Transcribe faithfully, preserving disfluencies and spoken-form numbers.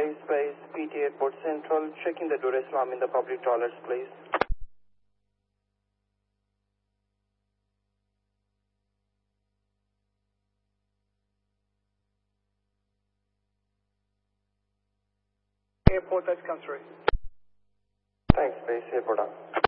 Space, space, P T Airport Central, checking the Dur Islam in the public toilets, please. Airport, that's come through. Thanks, Space, Airport on.